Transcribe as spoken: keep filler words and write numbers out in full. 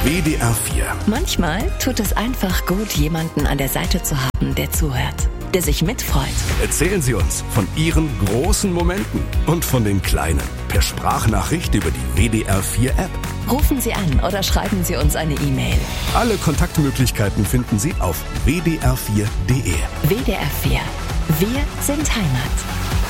W D R vier. Manchmal tut es einfach gut, jemanden an der Seite zu haben, der zuhört, der sich mitfreut. Erzählen Sie uns von Ihren großen Momenten und von den kleinen. Per Sprachnachricht über die W D R vier App. Rufen Sie an oder schreiben Sie uns eine E-Mail. Alle Kontaktmöglichkeiten finden Sie auf w d r vier punkt d e. W D R vier. Wir sind Heimat.